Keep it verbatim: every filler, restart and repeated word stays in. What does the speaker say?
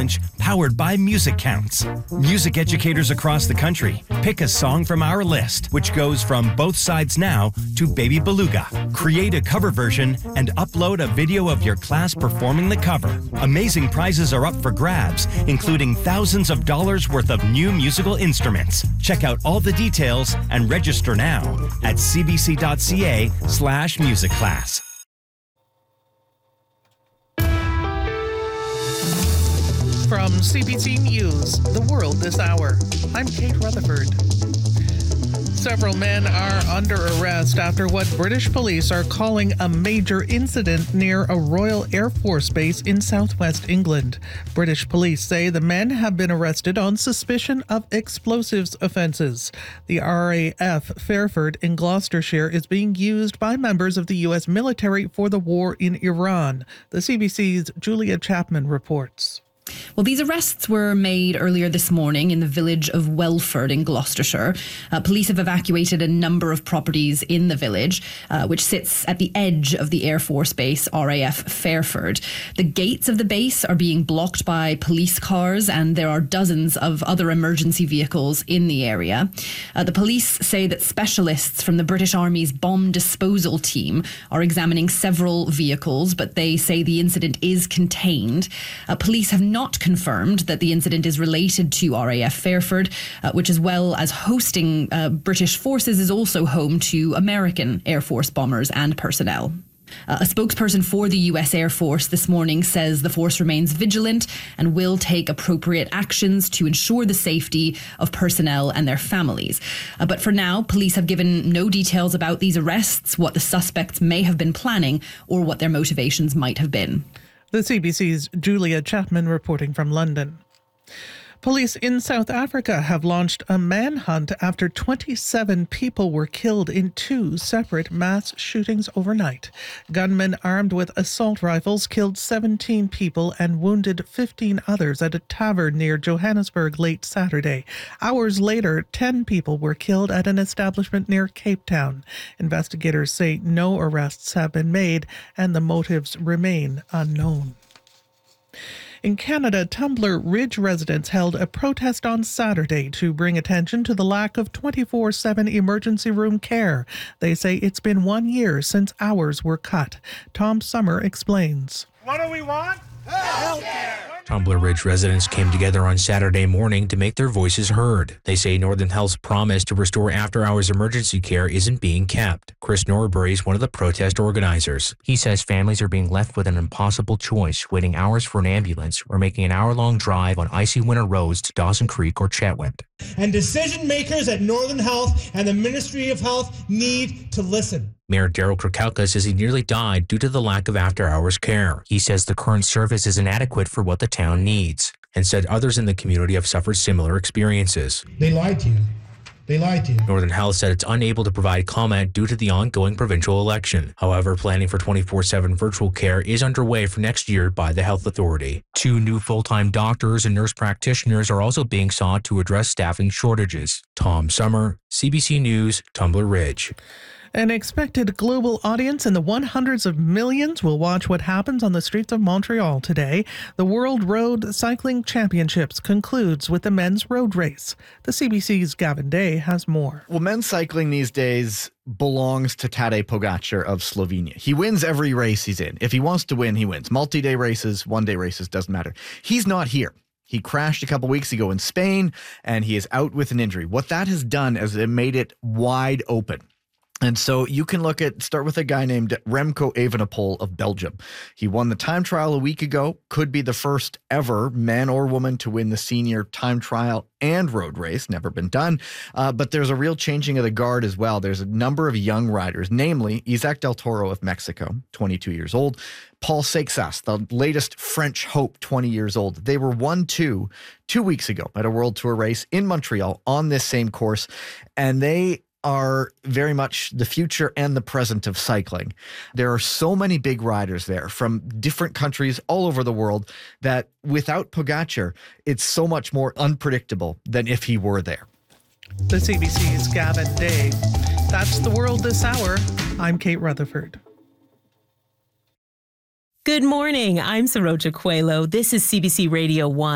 challenge powered by Music Counts. Music educators across the country pick a song from our list, which goes from Both Sides Now to Baby Beluga. Create a cover version and upload a video of your class performing the cover. Amazing prizes are up for grabs, including thousands of dollars worth of new musical instruments. Check out all the details and register now at cbc.ca slash music class. From C B C News, The World This Hour, I'm Kate Rutherford. Several men are under arrest after what British police are calling a major incident near a Royal Air Force base in southwest England. British police say the men have been arrested on suspicion of explosives offences. The R A F Fairford in Gloucestershire is being used by members of the U S military for the war in Iran. The C B C's Julia Chapman reports. Well, these arrests were made earlier this morning in the village of Welford in Gloucestershire. Uh, police have evacuated a number of properties in the village, uh, which sits at the edge of the Air Force Base R A F Fairford. The gates of the base are being blocked by police cars, and there are dozens of other emergency vehicles in the area. Uh, the police say that specialists from the British Army's bomb disposal team are examining several vehicles, but they say the incident is contained. Uh, police have not not confirmed that the incident is related to R A F Fairford, uh, which, as well as hosting uh, British forces, is also home to American Air Force bombers and personnel. Uh, a spokesperson for the U S Air Force this morning says the force remains vigilant and will take appropriate actions to ensure the safety of personnel and their families. Uh, but for now, police have given no details about these arrests, what the suspects may have been planning, or what their motivations might have been. The C B C's Julia Chapman reporting from London. Police in South Africa have launched a manhunt after twenty-seven people were killed in two separate mass shootings overnight. Gunmen armed with assault rifles killed seventeen people and wounded fifteen others at a tavern near Johannesburg late Saturday. Hours later, ten people were killed at an establishment near Cape Town. Investigators say no arrests have been made and the motives remain unknown. In Canada, Tumbler Ridge residents held a protest on Saturday to bring attention to the lack of twenty-four seven emergency room care. They say it's been one year since hours were cut. Tom Summer explains. What do we want? Health care! Tumbler Ridge residents came together on Saturday morning to make their voices heard. They say Northern Health's promise to restore after-hours emergency care isn't being kept. Chris Norbury is one of the protest organizers. He says families are being left with an impossible choice, waiting hours for an ambulance or making an hour-long drive on icy winter roads to Dawson Creek or Chetwynd. And decision makers at Northern Health and the Ministry of Health need to listen. Mayor Daryl Krakelka says he nearly died due to the lack of after-hours care. He says the current service is inadequate for what the town needs, and said others in the community have suffered similar experiences. They lied to you. They lied to you. Northern Health said it's unable to provide comment due to the ongoing provincial election. However, planning for twenty-four seven virtual care is underway for next year by the health authority. Two new full-time doctors and nurse practitioners are also being sought to address staffing shortages. Tom Summer, C B C News, Tumbler Ridge. An expected global audience in the one hundreds of millions will watch what happens on the streets of Montreal today. The World Road Cycling Championships concludes with the men's road race. The C B C's Gavin Day has more. Well, men's cycling these days belongs to Tadej Pogacar of Slovenia. He wins every race he's in. If he wants to win, he wins. Multi-day races, one-day races, doesn't matter. He's not here. He crashed a couple weeks ago in Spain, and he is out with an injury. What that has done is it made it wide open. And so you can look at, start with a guy named Remco Evenepoel of Belgium. He won the time trial a week ago, could be the first ever man or woman to win the senior time trial and road race, never been done. Uh, but there's a real changing of the guard as well. There's a number of young riders, namely Isaac Del Toro of Mexico, twenty-two years old, Paul Seixas, the latest French hope, twenty years old. They were one two two weeks ago at a World Tour race in Montreal on this same course, and they are very much the future and the present of cycling. There are so many big riders there from different countries all over the world that without Pogacar, it's so much more unpredictable than if he were there. The C B C's Gavin Day. That's The World This Hour. I'm Kate Rutherford. Good morning. I'm Saroja Coelho. This is C B C Radio one.